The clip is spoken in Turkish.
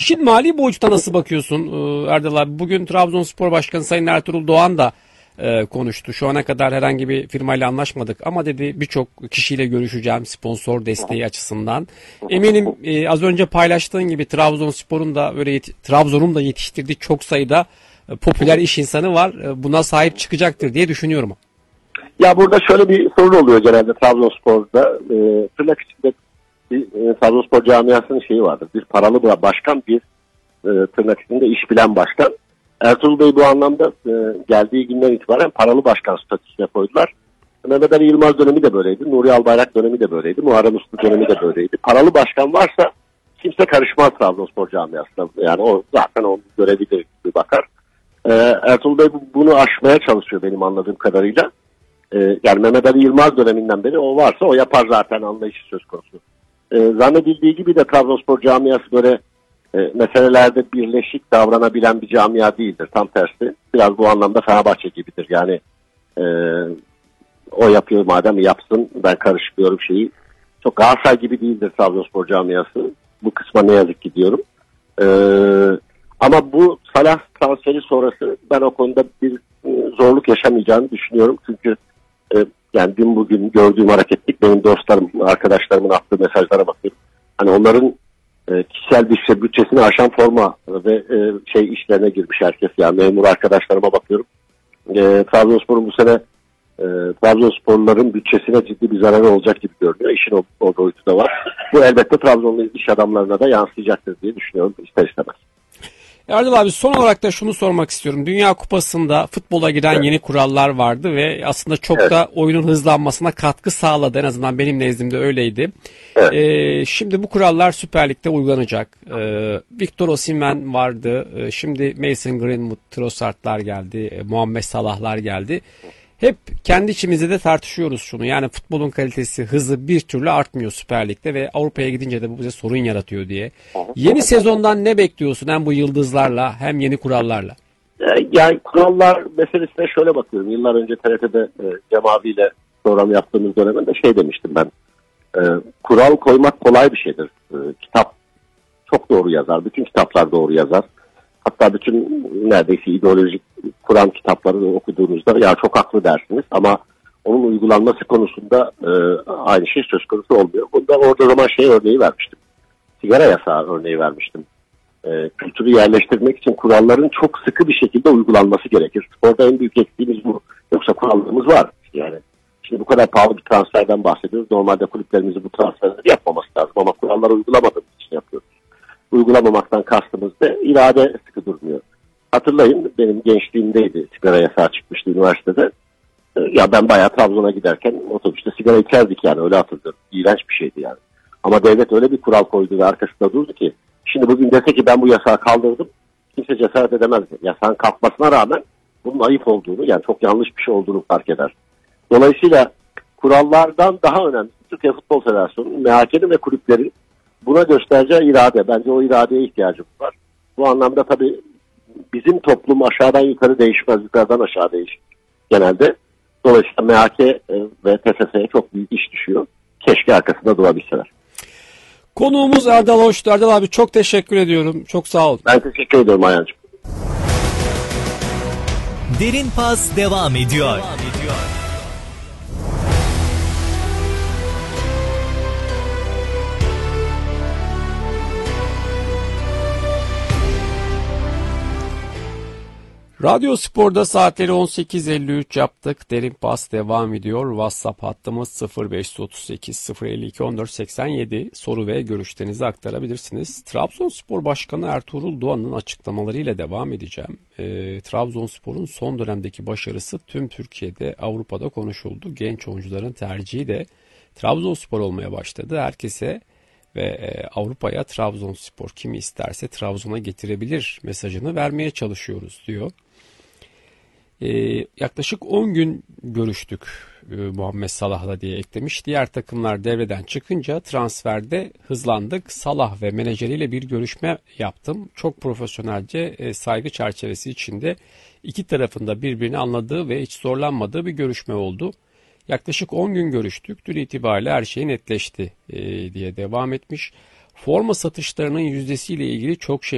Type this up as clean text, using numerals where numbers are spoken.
İşin mali boyutuna nasıl bakıyorsun Erdal abi? Bugün Trabzonspor Başkanı Sayın Ertuğrul Doğan da konuştu. Şu ana kadar herhangi bir firmayla anlaşmadık ama dedi birçok kişiyle görüşeceğim sponsor desteği açısından. Eminim az önce paylaştığın gibi Trabzonspor'un da Trabzon'un da yetiştirdiği çok sayıda popüler iş insanı var. Buna sahip çıkacaktır diye düşünüyorum. Ya burada şöyle bir sorun oluyor genelde Trabzonspor'da. Tırnak içinde Trabzonspor camiasının şeyi vardır. Bir paralı başkan, bir tırnak içinde iş bilen başkan. Ertuğrul Bey bu anlamda geldiği günden itibaren paralı başkan statüsüne koydular. Mehmet Ali Yılmaz dönemi de böyleydi. Nuri Albayrak dönemi de böyleydi. Muharrem Uslu dönemi de böyleydi. Paralı başkan varsa kimse karışmaz Trabzonspor camiasına. Yani o zaten onun görevidir gibi bakar. Ertuğrul Bey bunu aşmaya çalışıyor benim anladığım kadarıyla. Yani Mehmet Ali Yılmaz döneminden beri o varsa o yapar zaten anlayışı söz konusu. Zannedildiği gibi de Trabzonspor camiası böyle meselelerde birleşik davranabilen bir camia değildir. Tam tersi. Biraz bu anlamda Fenerbahçe gibidir. Yani o yapıyor madem yapsın, ben karışmıyorum şeyi. Çok Galatasaray gibi değildir Trabzonspor camiası. Bu kısma ne yazık ki diyorum. Ama bu Salah transferi sonrası ben o konuda bir zorluk yaşamayacağını düşünüyorum. Çünkü yani dün bugün gördüğüm hareketlik benim dostlarım, arkadaşlarımın attığı mesajlara bakıyorum. Hani onların kişisel bütçesini aşan forma ve işlerine girmiş herkes. Yani memur arkadaşlarıma bakıyorum. Trabzonspor'un bu sene Trabzonsporluların bütçesine ciddi bir zararı olacak gibi görünüyor. İşin o boyutu da var. Bu elbette Trabzonlu iş adamlarına da yansıyacaktır diye düşünüyorum ister istemez. Erdal abi son olarak da şunu sormak istiyorum. Dünya Kupası'nda futbola giren yeni kurallar vardı ve aslında çok da oyunun hızlanmasına katkı sağladı. En azından benim nezdimde öyleydi. Şimdi bu kurallar Süper Lig'de uygulanacak. Victor Osimhen vardı. Şimdi Mason Greenwood, Trossard'lar geldi. Muhammed Salah'lar geldi. Hep kendi içimizde de tartışıyoruz şunu. Yani futbolun kalitesi, hızı bir türlü artmıyor Süper Lig'de ve Avrupa'ya gidince de bu bize sorun yaratıyor diye. Yeni sezondan ne bekliyorsun hem bu yıldızlarla hem yeni kurallarla? Yani kurallar meselesine şöyle bakıyorum. Yıllar önce TRT'de Cem abiyle program yaptığımız dönemde demiştim ben. Kural koymak kolay bir şeydir. Kitap çok doğru yazar. Bütün kitaplar doğru yazar. Hatta bütün neredeyse ideolojik Kur'an kitapları okuduğunuzda ya çok haklı dersiniz ama onun uygulanması konusunda aynı şey söz konusu olmuyor. Bunda orada zaman örneği vermiştim. Sigara yasağı örneği vermiştim. Kültürü yerleştirmek için kuralların çok sıkı bir şekilde uygulanması gerekir. Orada en büyük eksiğimiz bu. Yoksa kurallarımız var. Yani şimdi bu kadar pahalı bir transferden bahsediyoruz. Normalde kulüplerimizin bu transferleri yapmaması lazım ama kuralları uygulamadığımız için yapıyoruz. Uygulamamaktan kastımız da irade sıkı durmuyor. Hatırlayın benim gençliğimdeydi sigara yasağı çıkmıştı üniversitede. Ya ben bayağı Trabzon'a giderken otobüste sigara içerdik yani öyle hatırlıyorum. İğrenç bir şeydi yani. Ama devlet öyle bir kural koydu ve arkasında durdu ki şimdi bugün dese ki ben bu yasağı kaldırdım kimse cesaret edemez. Yasağın kalkmasına rağmen bunun ayıp olduğunu yani çok yanlış bir şey olduğunu fark eder. Dolayısıyla kurallardan daha önemli Türkiye Futbol Federasyonu, MHK'nin ve kulüplerin buna göstereceği irade. Bence o iradeye ihtiyacımız var. Bu anlamda tabii bizim toplum aşağıdan yukarı değişmez, yukarıdan aşağı değişir genelde. Dolayısıyla MHK ve TFF'ye çok büyük iş düşüyor. Keşke arkasında durabilseler. Konuğumuz Erdal Hoştu. Erdal abi çok teşekkür ediyorum. Çok sağ ol. Ben teşekkür ediyorum Ayhancığım. Derin Pas devam ediyor. Radyo Spor'da saatleri 18.53 yaptık. Derin Pas devam ediyor. WhatsApp hattımız 0538 052 1487. Soru ve görüşlerinizi aktarabilirsiniz. Trabzonspor Başkanı Ertuğrul Doğan'ın açıklamalarıyla devam edeceğim. Trabzonspor'un son dönemdeki başarısı tüm Türkiye'de, Avrupa'da konuşuldu. Genç oyuncuların tercihi de Trabzonspor olmaya başladı. Herkese ve Avrupa'ya Trabzonspor kimi isterse Trabzon'a getirebilir mesajını vermeye çalışıyoruz diyor. Yaklaşık 10 gün görüştük Muhammed Salah'la diye eklemiş. Diğer takımlar devreden çıkınca transferde hızlandık. Salah ve menajeriyle bir görüşme yaptım. Çok profesyonelce saygı çerçevesi içinde iki tarafında birbirini anladığı ve hiç zorlanmadığı bir görüşme oldu. Yaklaşık 10 gün görüştük. Dün itibariyle her şey netleşti diye devam etmiş. Forma satışlarının yüzdesiyle ilgili çok şey